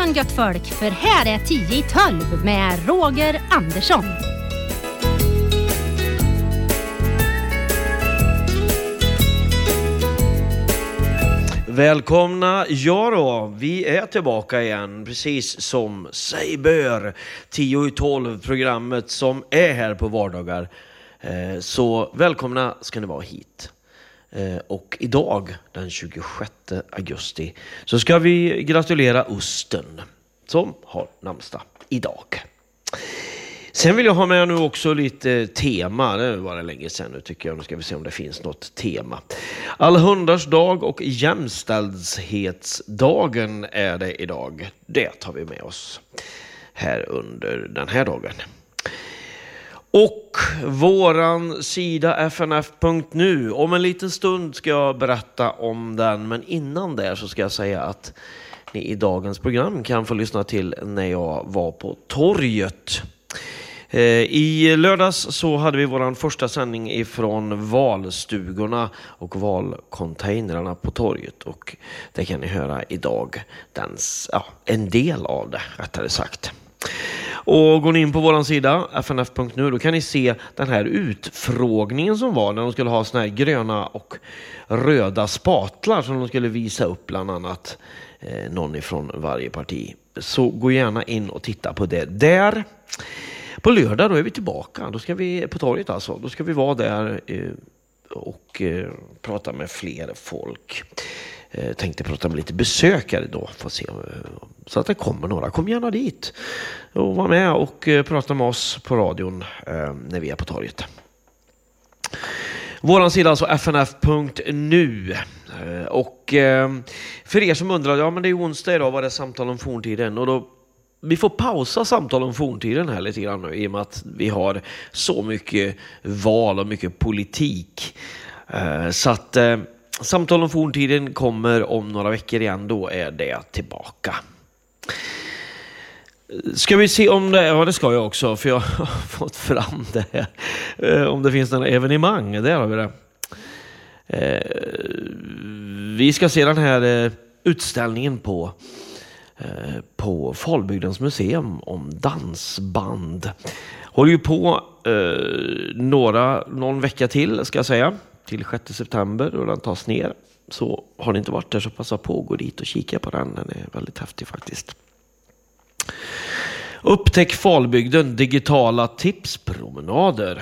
morgon gött folk, för här är 10 i 12 med Roger Andersson. Välkomna, ja då, vi är tillbaka igen, precis som sig bör, 10 i 12 programmet som är här på vardagar. Så välkomna ska ni vara hit. Och idag, den 26 augusti, så ska vi gratulera Östen som har namnsdag idag. Sen vill jag ha med nu också lite tema. Det var det länge sedan nu tycker jag. Nu ska vi se om det finns något tema. Allhundars dag och jämställdhetsdagen är det idag. Det tar vi med oss här under den här dagen. Och våran sida fnf.nu. Om en liten stund ska jag berätta om den. Men innan där så ska jag säga att ni i dagens program kan få lyssna till när jag var på torget. I lördags så hade vi vår första sändning ifrån valstugorna och valcontainrarna på torget. Och det kan ni höra idag. En del av det, rättare sagt. Och går ni in på våran sida fnf.nu, då kan ni se den här utfrågningen som var när de skulle ha såna här gröna och röda spatlar som de skulle visa upp bland annat någon ifrån varje parti. Så gå gärna in och titta på det där. På lördag då är vi tillbaka. Då ska vi på torget alltså. Då ska vi vara där och prata med fler folk. Tänkte prata med lite besökare då. Får se så att det kommer några. Kom gärna dit och var med och prata med oss på radion när vi är på torget. Våran sida alltså fnf.nu. Och för er som undrar, ja men det är onsdag idag, var det samtal om forntiden? Och då vi får pausa samtal om forntiden här lite grann nu, i och med att vi har så mycket val och mycket politik. Så att samtal om forntiden kommer om några veckor igen, då är det tillbaka. Ska vi se om det, ja det ska jag också, för jag har fått fram det här. Om det finns några evenemang, där har vi det. Vi ska se den här utställningen på Falbygdens museum om dansband. Håller ju på någon vecka till ska jag säga, till 6 september och den tas ner. Så har ni inte varit där så passa på att gå dit och kika på den. Den är väldigt häftig faktiskt. Upptäck Falbygden, digitala tipspromenader.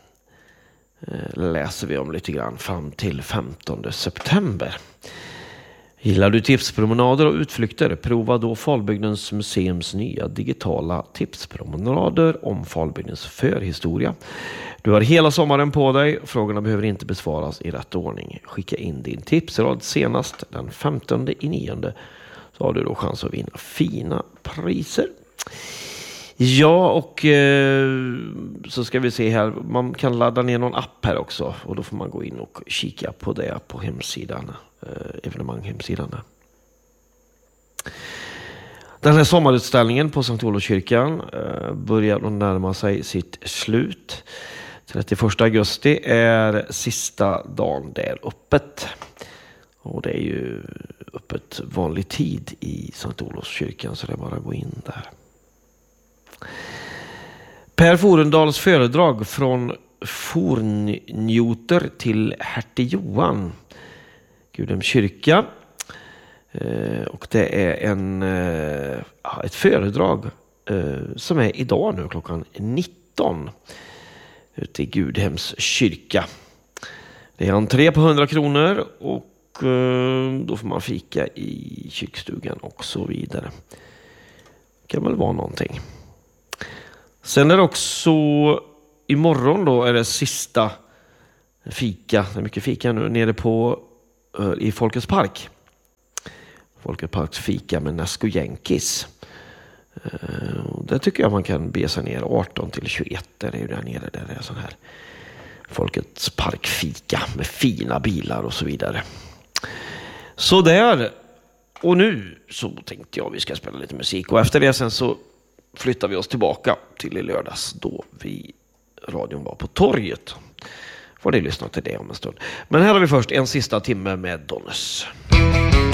Läser vi om lite grann fram till 15 september. Gillar du tipspromenader och utflykter? Prova då Falbygdens museums nya digitala tipspromenader om Falbygdens förhistoria. Du har hela sommaren på dig. Frågorna behöver inte besvaras i rätt ordning. Skicka in din tipsrad senast den 15/9. Så har du då chans att vinna fina priser. Ja, och så ska vi se här. Man kan ladda ner någon app här också. Och då får man gå in och kika på det på hemsidan. Evenemanghemsidan. Den här sommarutställningen på Sankt Olofskyrkan börjar att närma sig sitt slut. 31 augusti är sista dagen där öppet. Och det är ju öppet vanlig tid i Sankt Olofskyrkan, så det är bara att gå in där. Per Forendals föredrag från fornnjuter till hertig Johan, Gudhem kyrka. Och det är ett föredrag som är idag nu klockan 19 ute i Gudhems kyrka. Det är entré på 100 kronor och då får man fika i kyrkstugan och så vidare. Det kan väl vara någonting. Sen är det också imorgon då är det sista fika. Det är mycket fika nu nere i Folkets park. Folkets parks fika med Nesco Jänkis. Det tycker jag man kan be sig ner 18-21. Det är ju där nere där det är sån här Folkets parkfika med fina bilar och så vidare. Så där. Och nu så tänkte jag vi ska spela lite musik. Och efter det sen så flyttar vi oss tillbaka till i lördags då radion var på torget. Får ni lyssna till det om en stund. Men här har vi först en sista timme med Donnes.